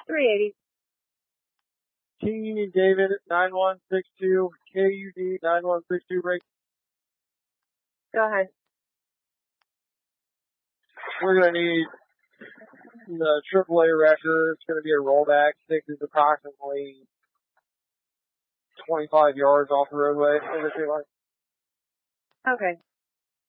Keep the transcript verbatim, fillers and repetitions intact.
three eighty. T David nine one six two, K U D nine one six two, break. Go ahead. We're going to need the triple A wrecker. It's going to be a rollback. Six is approximately twenty-five yards off the roadway. Over to line. Okay.